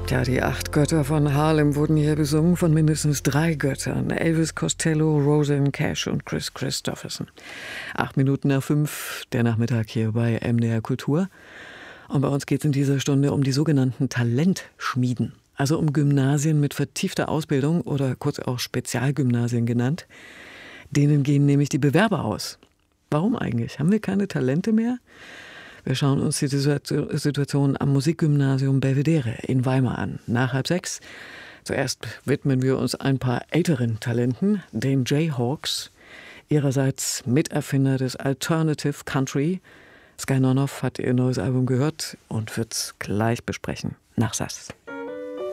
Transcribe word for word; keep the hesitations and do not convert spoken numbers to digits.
Ja, die acht Götter von Harlem wurden hier besungen von mindestens drei Göttern. Elvis Costello, Rosanne Cash und Kris Kristofferson. Acht Minuten nach fünf, der Nachmittag hier bei M D R Kultur. Und bei uns geht es in dieser Stunde um die sogenannten Talentschmieden. Also um Gymnasien mit vertiefter Ausbildung oder kurz auch Spezialgymnasien genannt. Denen gehen nämlich die Bewerber aus. Warum eigentlich? Haben wir keine Talente mehr? Wir schauen uns die Situation am Musikgymnasium Belvedere in Weimar an. Nach halb sechs. Zuerst widmen wir uns ein paar älteren Talenten, den Jayhawks, ihrerseits Miterfinder des Alternative Country. Sky Nonoff hat ihr neues Album gehört und wird's gleich besprechen. Nach Sass.